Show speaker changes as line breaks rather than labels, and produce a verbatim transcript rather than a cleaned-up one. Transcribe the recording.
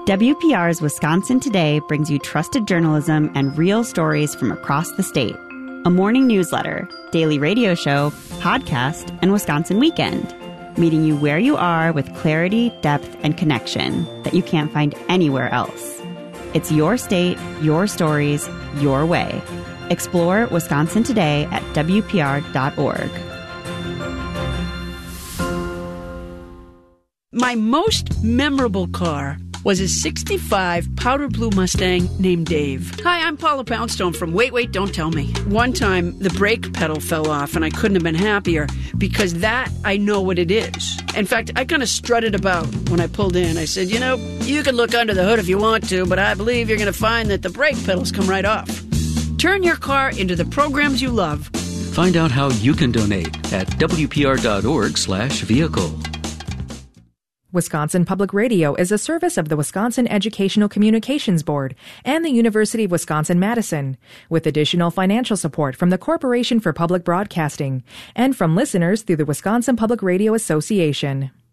W P R's Wisconsin Today brings you trusted journalism and real stories from across the state. A morning newsletter, daily radio show, podcast, and Wisconsin Weekend. Meeting you where you are with clarity, depth, and connection that you can't find anywhere else. It's your state, your stories, your way. Explore Wisconsin Today at W P R dot org.
My most memorable car was a sixty-five powder blue Mustang named Dave. Hi, I'm Paula Poundstone from Wait, Wait, Don't Tell Me. One time, the brake pedal fell off, and I couldn't have been happier because that, I know what it is. In fact, I kind of strutted about when I pulled in. I said, you know, you can look under the hood if you want to, but I believe you're going to find that the brake pedals come right off. Turn your car into the programs you love.
Find out how you can donate at W P R dot org slash vehicle.
Wisconsin Public Radio is a service of the Wisconsin Educational Communications Board and the University of Wisconsin-Madison, with additional financial support from the Corporation for Public Broadcasting and from listeners through the Wisconsin Public Radio Association.